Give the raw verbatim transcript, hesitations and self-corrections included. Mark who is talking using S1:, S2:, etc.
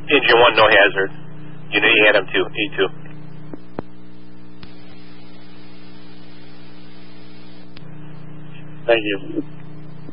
S1: Engine one, no hazard. Unity had him too, E two.
S2: Thank you.